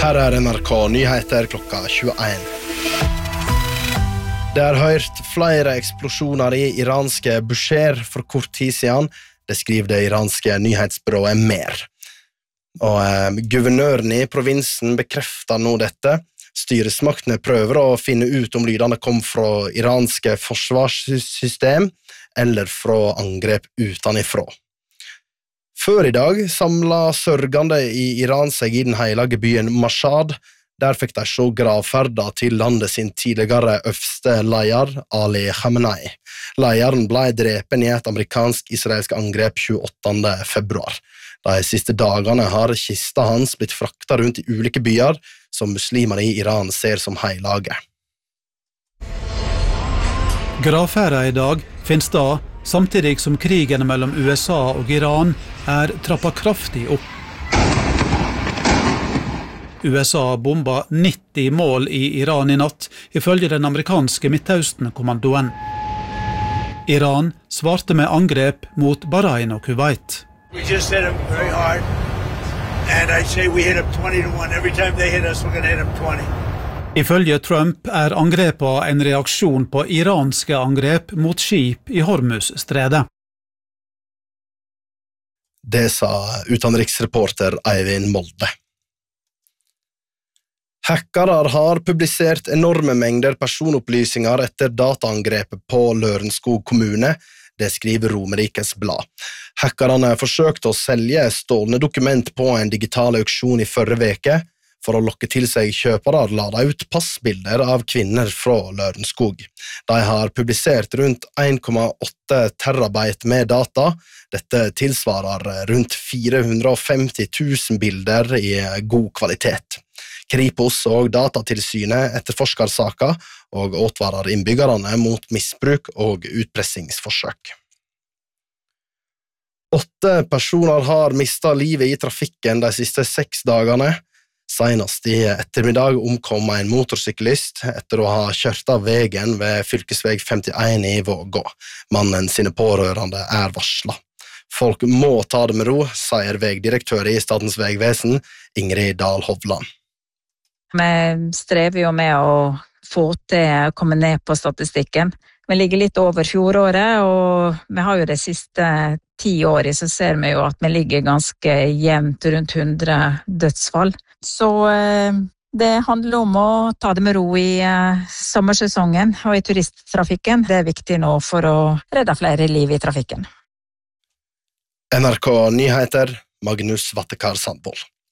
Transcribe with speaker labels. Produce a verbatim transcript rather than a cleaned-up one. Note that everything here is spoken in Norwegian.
Speaker 1: Her er N R K Nyheter klokka tjueen. Det er hørt flere eksplosjoner i iranske Bushehr for kort tid siden. Det skriver det iranske nyhetsbyrået Mer. Og eh, guvernøren i provinsen bekrefter nå dette. Styresmaktene prøver å finne ut om lydene kom fra iranske forsvarssystem eller fra angrep utenifra. Før i dag samlet sørgende i Iran seg i den heilige byen Mashhad. Der fikk de se gravferda til landet sin tidligere øverste leder, Ali Khamenei. Lederen ble drepen i et amerikansk-israelsk angrep tjueåttende februar. De siste dagene har kista hans blitt frakta rundt i ulike byer som muslimer i Iran ser som heilige.
Speaker 2: Gravferda i dag finnes da samtidig som krigen mellom U S A og Iran er trappet kraftig opp. U S A bomba nitti mål i Iran i natt, ifølge den amerikanske Midtøsten-kommandoen. Iran svarte med angrep mot Bahrain og Kuwait.
Speaker 3: We just hit them very hard, and I say we hit them twenty to one. Every time they hit us, we're going to hit them twenty.
Speaker 2: Ifølge Trump er angrepa en reaksjon på iranske angrep mot skip i Hormuzstredet.
Speaker 1: Det sa utenriksreporter Eivind Molde. Hackere har publisert enorme mengder personopplysninger etter dataangrepet på Lørenskog kommune. Det skriver Romerikes blad. Hackerne forsøkte å selge stålne dokument på en digital auksjon i forrige veke. For å lokke til seg kjøpere la de ut passbilder av kvinner fra Lørenskog. De har publisert rundt en komma åtte terabyte med data. Dette tilsvarer rundt fire hundre og femti tusen bilder i god kvalitet. Kripos og Datatilsynet etterforsker saken og advarer innbyggerne mot misbruk og utpressingsforsøk. Åtte personer har mistet livet i trafikken de siste seks dagene. Senest i ettermiddag omkom en motorsyklist etter å ha kjørt av veien ved fylkesveg femtien i Vågå. Mannen sine pårørende er varslet. Folk må ta det med ro, sier vegdirektør i Statens vegvesen, Ingrid Dahl Hovland.
Speaker 4: Vi strever jo med å få til å komme ned på statistikken. Vi ligger litt over fjoråret, og vi har jo det siste ti året, så ser vi jo at vi ligger ganske jevnt rundt hundre dødsfall. Så eh, det handler om å ta det med ro i eh, sommersesongen og i turisttrafikken. Det er viktig nå for å redde flere liv i trafikken.
Speaker 1: N R K Nyheter, Magnus Vattekar Sandvold.